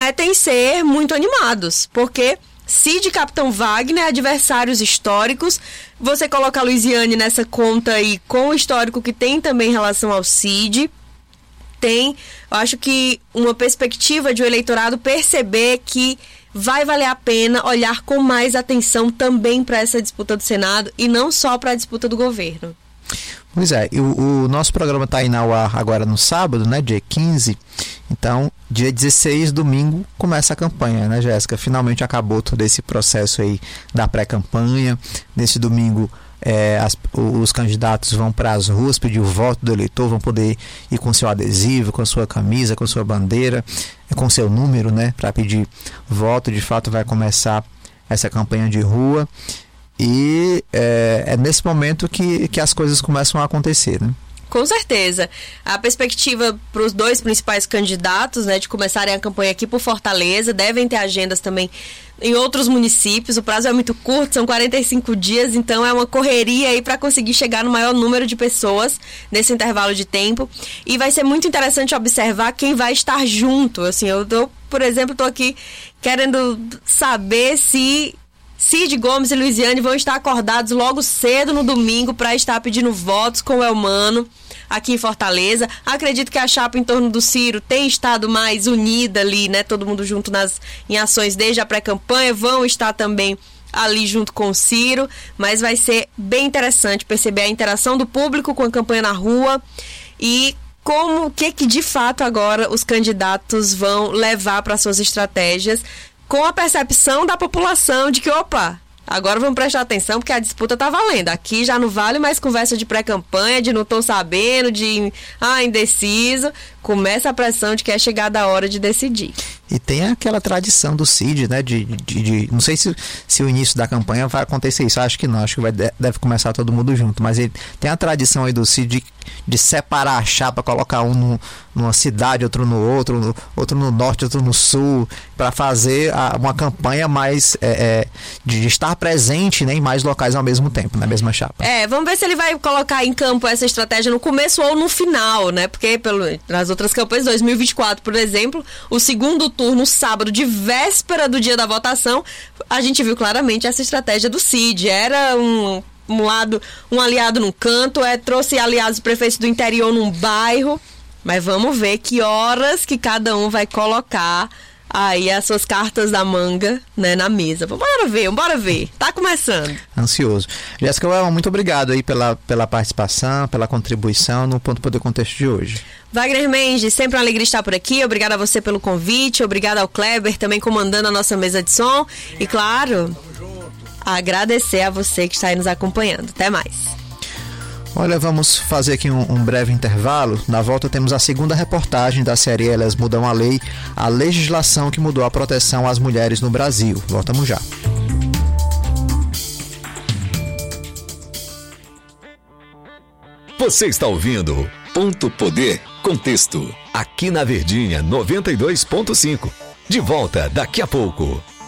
prometem ser muito animados, porque Cid e Capitão Wagner, adversários históricos. Você coloca a Luiziane nessa conta aí com o histórico que tem também em relação ao Cid. Tem, eu acho que uma perspectiva de o eleitorado perceber que vai valer a pena olhar com mais atenção também para essa disputa do Senado e não só para a disputa do governo. Pois é, o nosso programa está indo ao ar agora no sábado, né, dia 15, então dia 16, domingo, começa a campanha, né, Jéssica? Finalmente acabou todo esse processo aí da pré-campanha. Nesse domingo os candidatos vão para as ruas pedir o voto do eleitor, vão poder ir com seu adesivo, com sua camisa, com sua bandeira, com seu número, né, para pedir voto. De fato vai começar essa campanha de rua. E é nesse momento que as coisas começam a acontecer, né? Com certeza. A perspectiva para os dois principais candidatos, né, de começarem a campanha aqui por Fortaleza, devem ter agendas também em outros municípios. O prazo é muito curto, são 45 dias, então é uma correria aí para conseguir chegar no maior número de pessoas nesse intervalo de tempo. E vai ser muito interessante observar quem vai estar junto. Assim, por exemplo, estou aqui querendo saber se Cid Gomes e Luiziane vão estar acordados logo cedo no domingo para estar pedindo votos com o Elmano aqui em Fortaleza. Acredito que a chapa em torno do Ciro tem estado mais unida ali, né? Todo mundo junto em ações desde a pré-campanha, vão estar também ali junto com o Ciro, mas vai ser bem interessante perceber a interação do público com a campanha na rua e o que de fato agora os candidatos vão levar para suas estratégias, com a percepção da população de que, agora vamos prestar atenção porque a disputa tá valendo. Aqui já não vale mais conversa de pré-campanha, de não tô sabendo, de indeciso. Começa a pressão de que é chegada a hora de decidir. E tem aquela tradição do Cid, né? Não sei se o início da campanha vai acontecer isso. Acho que não, acho que deve começar todo mundo junto. Mas ele tem a tradição aí do Cid de separar a chapa, colocar numa cidade, outro no outro, outro no norte, outro no sul, para fazer uma campanha mais de estar presente, né, em mais locais ao mesmo tempo, na mesma chapa. Vamos ver se ele vai colocar em campo essa estratégia no começo ou no final, né? Porque nas outras campanhas, 2024, por exemplo, o segundo turno, sábado, de véspera do dia da votação, a gente viu claramente essa estratégia do Cid. Era um aliado num canto, trouxe aliados prefeitos do interior num bairro, mas vamos ver que horas que cada um vai colocar aí as suas cartas da manga, né, na mesa. Bora ver, tá começando. Ansioso. Jéssica, muito obrigado aí pela participação, pela contribuição no Ponto Poder Contexto de hoje. Wagner Mendes, sempre uma alegria estar por aqui. Obrigada a você pelo convite, obrigada ao Kleber também comandando a nossa mesa de som e, claro, agradecer a você que está aí nos acompanhando. Até mais. Olha, vamos fazer aqui um breve intervalo. Na volta temos a segunda reportagem da série Elas Mudam a Lei, a legislação que mudou a proteção às mulheres no Brasil. Voltamos já. Você está ouvindo Ponto Poder Contexto, aqui na Verdinha 92.5. De volta daqui a pouco.